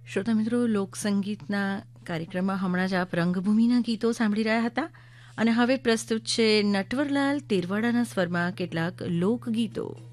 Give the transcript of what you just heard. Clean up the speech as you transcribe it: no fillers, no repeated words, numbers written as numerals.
શ્રોતા મિત્રો, લોકસંગીતના કાર્યક્રમમાં હમણાં જ આપ રંગભૂમિના ગીતો સાંભળી રહ્યા હતા અને હવે પ્રસ્તુત છે નટવરલાલ તેરવાડાના સ્વરમાં કેટલાક લોકગીતો.